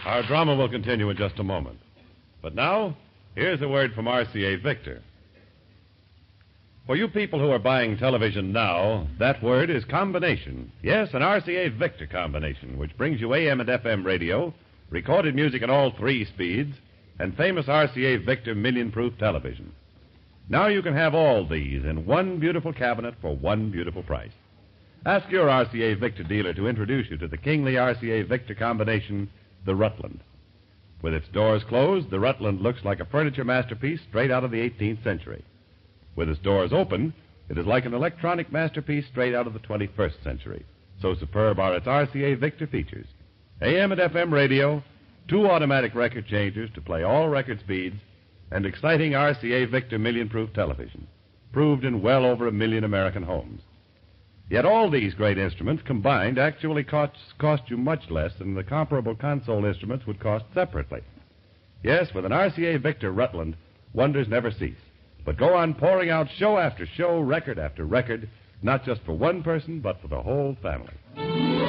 Our drama will continue in just a moment. But now, here's a word from RCA Victor. For you people who are buying television now, that word is combination. Yes, an RCA Victor combination, which brings you AM and FM radio, recorded music at all 3 speeds, and famous RCA Victor million-proof television. Now you can have all these in one beautiful cabinet for one beautiful price. Ask your RCA Victor dealer to introduce you to the kingly RCA Victor combination, the Rutland. With its doors closed, the Rutland looks like a furniture masterpiece straight out of the 18th century. With its doors open, it is like an electronic masterpiece straight out of the 21st century. So superb are its RCA Victor features. AM and FM radio, 2 automatic record changers to play all record speeds, and exciting RCA Victor million-proof television, proved in well over 1 million American homes. Yet all these great instruments combined actually cost you much less than the comparable console instruments would cost separately. Yes, with an RCA Victor Rutland, wonders never cease, but go on pouring out show after show, record after record, not just for one person, but for the whole family.